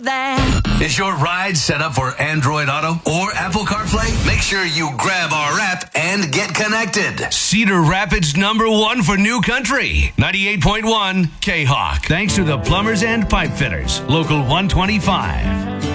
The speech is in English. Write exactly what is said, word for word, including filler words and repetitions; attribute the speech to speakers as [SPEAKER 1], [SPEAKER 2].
[SPEAKER 1] That.
[SPEAKER 2] Is your ride set up for Android Auto or Apple CarPlay? Make sure you grab our app and get connected. Cedar Rapids number one for New Country. ninety-eight point one K-Hawk. Thanks to the Plumbers and Pipe Fitters. Local one twenty-five.